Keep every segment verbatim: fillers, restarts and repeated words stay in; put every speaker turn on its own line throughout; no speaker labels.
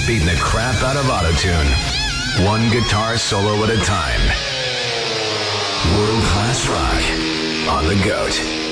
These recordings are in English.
beating the crap out of autotune. One guitar solo at a time. World-class rock on the GOAT.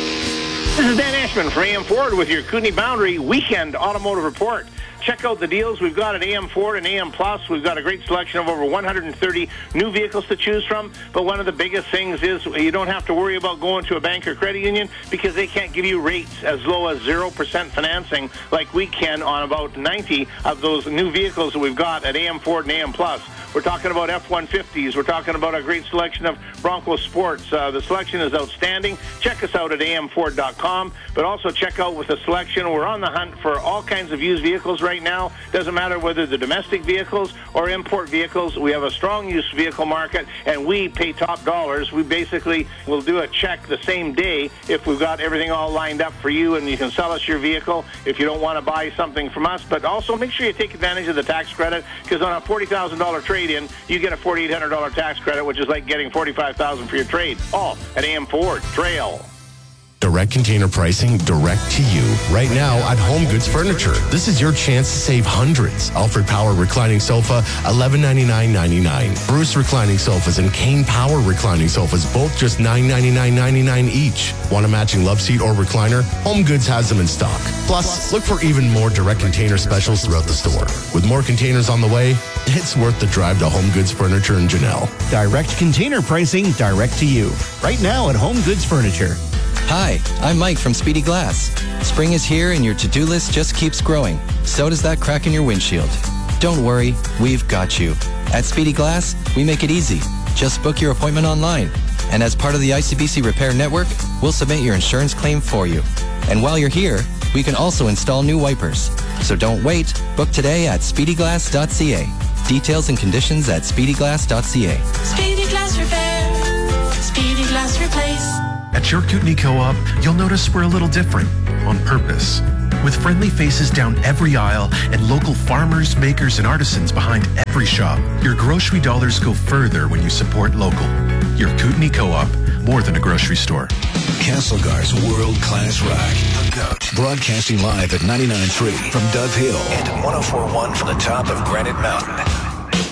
This is Dan Ashman from A M Ford with your Kootenai Boundary Weekend Automotive Report. Check out the deals we've got at A M Ford and A M Plus. We've got a great selection of over one hundred thirty new vehicles to choose from. But one of the biggest things is you don't have to worry about going to a bank or credit union because they can't give you rates as low as zero percent financing like we can on about ninety of those new vehicles that we've got at A M Ford and A M Plus. We're talking about F one fifties. We're talking about a great selection of Bronco Sports. Uh, the selection is outstanding. Check us out at A M Ford dot com, but also check out with the selection. We're on the hunt for all kinds of used vehicles right now. Doesn't matter whether they're domestic vehicles or import vehicles. We have a strong used vehicle market, and we pay top dollars. We basically will do a check the same day if we've got everything all lined up for you, and you can sell us your vehicle if you don't want to buy something from us. But also make sure you take advantage of the tax credit, because on a forty thousand dollars trade-in, you get a four thousand eight hundred dollars tax credit, which is like getting forty-five thousand dollars for your trade. All at A M Ford Trail.
Direct container pricing direct to you. Right now at Home Goods Furniture. This is your chance to save hundreds. Alfred Power reclining sofa, eleven ninety-nine ninety-nine. Bruce reclining sofas and Kane Power reclining sofas, both just nine ninety-nine ninety-nine each. Want a matching love seat or recliner? Home Goods has them in stock. Plus, look for even more direct container specials throughout the store. With more containers on the way, it's worth the drive to Home Goods Furniture in Janelle.
Direct container pricing direct to you. Right now at Home Goods Furniture.
Hi, I'm Mike from Speedy Glass. Spring is here and your to-do list just keeps growing. So does that crack in your windshield. Don't worry, we've got you. At Speedy Glass, we make it easy. Just book your appointment online. And as part of the I C B C Repair Network, we'll submit your insurance claim for you. And while you're here, we can also install new wipers. So don't wait. Book today at speedy glass dot c a. Details and conditions at speedy glass dot c a.
Speedy Glass Repair. Speedy Glass Replace.
At your Kootenai Co-op, you'll notice we're a little different, on purpose. With friendly faces down every aisle and local farmers, makers, and artisans behind every shop, your grocery dollars go further when you support local. Your Kootenai Co-op, more than a grocery store.
Castlegar's world-class rock. The GOAT. Broadcasting live at ninety-nine point three from Dove Hill and one oh four point one from the top of Granite Mountain.